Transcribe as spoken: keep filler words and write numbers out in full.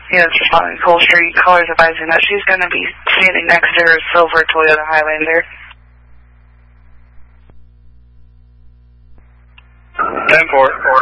Yes, responding to Cole Street. Callers advising that she's going to be standing next to her silver Toyota Highlander. ten four.